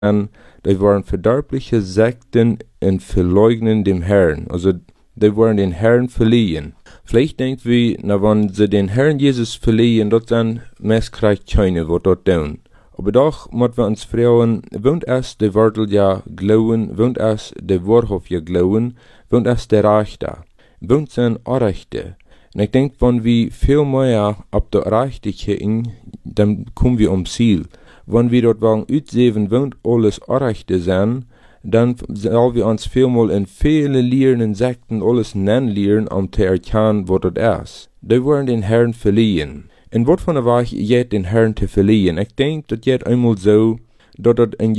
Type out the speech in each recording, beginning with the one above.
die waren verderbliche Sekten und verleugnen dem Herrn. Also, die wollen den Herrn verliehen. Vielleicht denkt wir, na, wenn sie den Herrn Jesus verliehen, dort dann meist kriegt keine, was dort tun. Aber doch, müssen wir uns fragen, wohnt es der Wortel ja glauben, wohnt es der Wahrhof ja glauben, wohnt es der Rechte, wohnt sein Rechte. Und ich denke, wenn wir viel mehr ab der Rechte gehen, dann kommen wir Ziel. Wenn wir dort wollen utsehen, wohnt alles Rechte sein, dann sollen wir uns vielmal in viele Lehren Sekten alles nennen lehren, zu erkennen, was das ist. Die wollen den Herrn verliehen. Und was von der Weg jet den Herrn zu verliehen? Ich denke, das jet einmal so, dass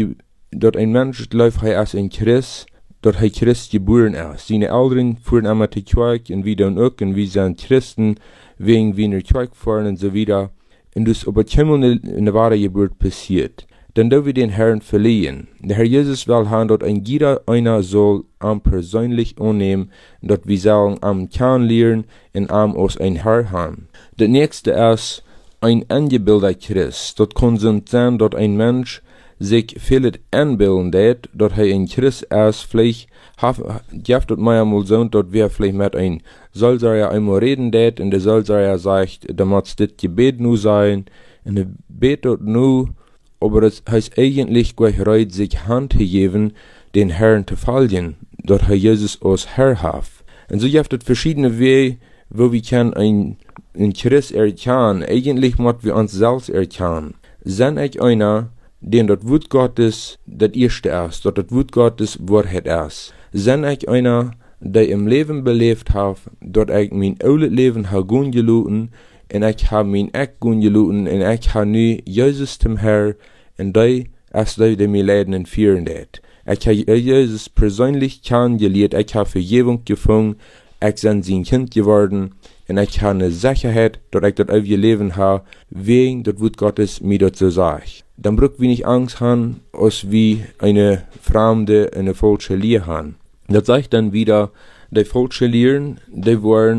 ein Mensch läuft als ein Christ, dass Christ geboren ist. Seine Eltern fuhren einmal zur Kirche und wie dann auch, und wie sind Christen wegen wie in der Kirche fahren und so weiter. Und das aber einmal eine wahre Geburt passiert. Dann dürfen wir den Herrn verliehen. Der Herr Jesus will haben, dass jeder einer soll persönlich annehmen, dass wir sollen kennenlernen und aus ein Herr haben. Das nächste ist ein angebildeter Christ. Das kann sein, dass ein Mensch sich vielleicht anbilden wird, dass ein Christ ist. Vielleicht gibt es mir einmal so, dass wir vielleicht mit einem Soldier einmal reden wird und der Soldier sagt, da muss das Gebet nur sein und er betet nur. Aber es heißt eigentlich gleich reit, sich Hand zu geben, den Herrn zu folgen, dort Jesus als Herr hat. Und so gibt es verschiedene Wege, wo wir ein Christ erkennen. Eigentlich müssen wir uns selbst erkennen. Sind ich einer, den das Wort Gottes das erste ist, dass das Wort Gottes Wahrheit ist. Sind ich einer, der im Leben belebt hat, dass ich mein altes Leben habe gehen gelassen, und ich habe mein Eck gehen gelassen, und ich habe nu Jesus zum Herr, und die ist die mir leiden und führen wird. Ich habe Jesus persönlich kennengelernt, ich habe Vergebung gefunden, ich bin sein Kind geworden, und ich habe eine Sicherheit, dass ich das ewige Leben habe, wegen das Wort Gottes mir dazu sagt. Dann braucht wir nicht Angst haben, als wie eine fremde, eine falsche Lehre haben. Das sagt dann wieder, die falsche Lehren, die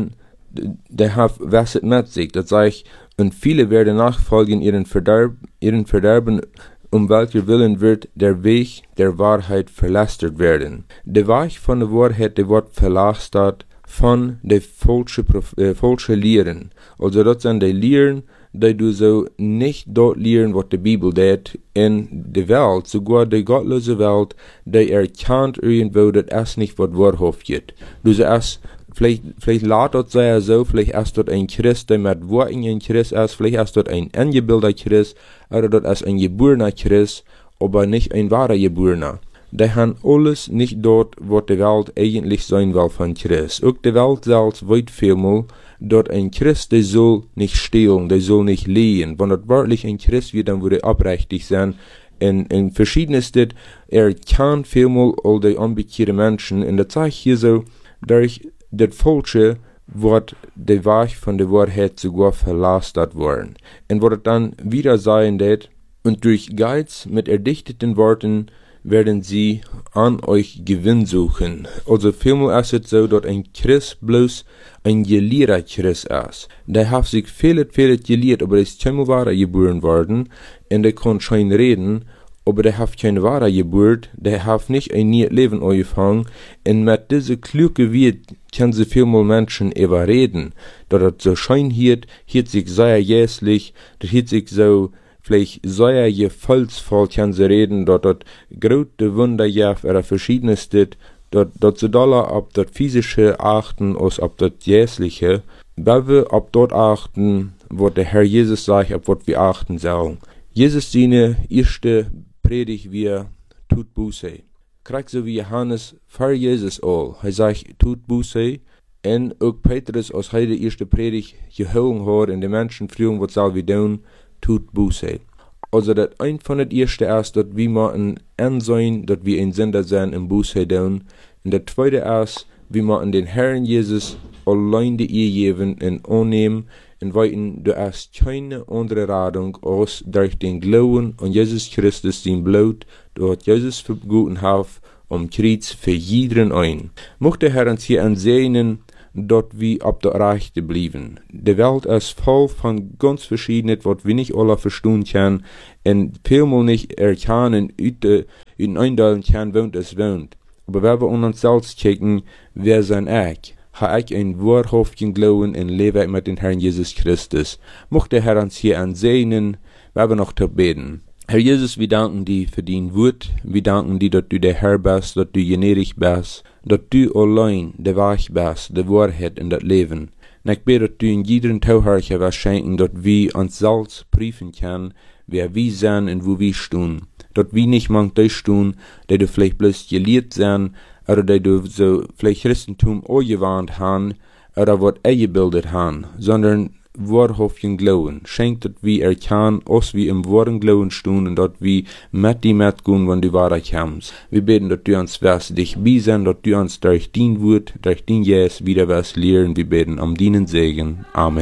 haben was mit sich. Das sagt, und viele werden nachfolgen ihren Verderben, welcher Willen wird der Weg der Wahrheit verlastet werden. Der Weg von der Wahrheit, der wird verlastet von der falschen Lehren. Also das sind die Lehren, die du so nicht dort lehren, was die Bibel tut, in der Welt, sogar die gottlose Welt, die erkennt irgendwo, dass es nicht was Wahrhof geht. Du sagst, vielleicht lädt das sehr so, vielleicht ist dort ein Christ, der mit Worten ein Christ ist, vielleicht ist dort ein angebildeter Christ, oder dort ist ein geborener Christ, aber nicht ein wahrer Geborener. Die haben alles nicht dort, was die Welt eigentlich sein will von Christ. Auch die Welt selbst weiß vielmal, dort ein Christ, der soll nicht stehlen, der soll nicht lehen. Wenn dort wirklich ein Christ wird, dann würde er aufrichtig sein. In verschiedenes, kann vielmal all die unbekehrte Menschen, und das zeigt hier so, durch das Falsche wird der Weg von der Wahrheit sogar verlastet worden. Und wird dann wieder sein wird, und durch Geiz mit erdichteten Worten werden sie an euch Gewinn suchen. Also vielmehr ist es so, dass ein Christ bloß ein gelehrter Christ ist. Der hat sich viel gelehrt, aber ist kein wahrer geboren worden, und der kann schon reden, aber der hat keine wahre Geburt, der hat nicht ein neues Leben angefangen, und mit dieser kluge Welt können sie vielmal Menschen überreden, dass das so schein hielt sich sehr jässlich, das hielt sich so, vielleicht sehr gefühlsvoll können sie reden, dass das große Wunder ja oder verschiedenes dass sie doller ab das physische achten, als ab das jässliche, weil wir ab dort achten, was der Herr Jesus sagt, ab was wir achten sollen. Jesus seine erste Predigt wir tut Buße. Kriegt so wie Johannes vor Jesus all. Er sagt, tut Buße. Und auch Petrus, als er die erste Predigt geholt hat, und die Menschen fragen, was soll wir tun, tut Buße. Also, das ein von den ersten ist, dass wir mal ansehen, dass wir ein Sünder sind im Buße tun. Und das zweite ist, wir mal den Herrn Jesus allein die Ehe geben und annehmen. Und weiten, du hast keine andere Radung, als durch den Glauben an Jesus Christus, den Blut, du hast Jesus verguten auf, Kreuz für jeden ein. Mochte der Herr uns hier ansehen, dort wie ab der Rechte blieben. Die Welt ist voll von ganz verschiedenen, was wir nicht alle verstehen können, und vielmal nicht erkennen, in eindalen können, wo es wohnt. Aber wenn wir uns selbst kicken, wer sind ich? Ha ich ein wahrhaftigen Glauben und lebe mit dem Herrn Jesus Christus. Mocht der Herr uns hier ansehen, wir noch zu beten. Herr Jesus, wir danken dir für dein Wort. Wir danken dir, dass du der Herr bist, dass du gnädig bist, dass du allein der Weg bist, der Wahrheit in das Leben. Und ich bete, dass du in jedem Tauherrchen was schenken, dass wir uns selbst prüfen können, wer wir sind und wo wir stehen. Dass wir nicht manchmal stehen, dass du vielleicht bloß gelehrt sind, oder dass du so vielleicht Christentum angewandt haben, oder was eingebildet haben, sondern wahrhaftigen Glauben. Schenkt, dass wir erkennen, dass wir im wahren Glauben stehen und dass wir mit dir mitgehen, wenn die Wahrheit kommt. Wir beten, dass du uns wirst dich beisen, dass du uns durch dein Wort, durch dein Jesus wieder was lehren. Wir beten um deinen Segen. Amen.